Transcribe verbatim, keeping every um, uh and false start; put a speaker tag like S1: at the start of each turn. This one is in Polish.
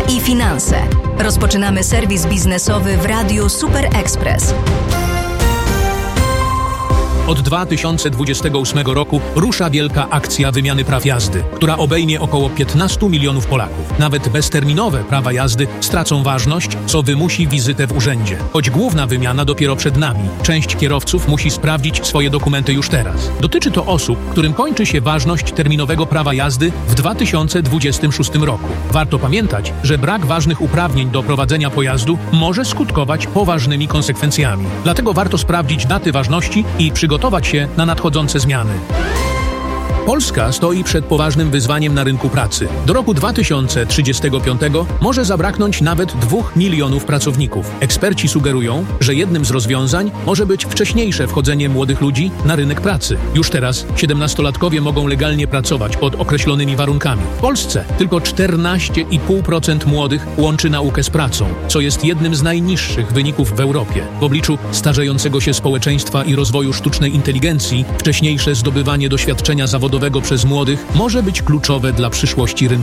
S1: i finanse. Rozpoczynamy serwis biznesowy w Radiu Super Express.
S2: Od dwa tysiące dwudziestego ósmego roku rusza wielka akcja wymiany praw jazdy, która obejmie około piętnastu milionów Polaków. Nawet bezterminowe prawa jazdy stracą ważność, co wymusi wizytę w urzędzie. Choć główna wymiana dopiero przed nami. Część kierowców musi sprawdzić swoje dokumenty już teraz. Dotyczy to osób, którym kończy się ważność terminowego prawa jazdy w dwa tysiące dwudziestym szóstym roku. Warto pamiętać, że brak ważnych uprawnień do prowadzenia pojazdu może skutkować poważnymi konsekwencjami. Dlatego warto sprawdzić daty ważności i przygotować Gotować się na nadchodzące zmiany. Polska stoi przed poważnym wyzwaniem na rynku pracy. Do roku dwa tysiące trzydziestego piątego może zabraknąć nawet dwóch milionów pracowników. Eksperci sugerują, że jednym z rozwiązań może być wcześniejsze wchodzenie młodych ludzi na rynek pracy. Już teraz siedemnastolatkowie mogą legalnie pracować pod określonymi warunkami. W Polsce tylko czternaście i pół procent młodych łączy naukę z pracą, co jest jednym z najniższych wyników w Europie. W obliczu starzejącego się społeczeństwa i rozwoju sztucznej inteligencji, wcześniejsze zdobywanie doświadczenia zawodowego przez młodych może być kluczowe dla przyszłości rynku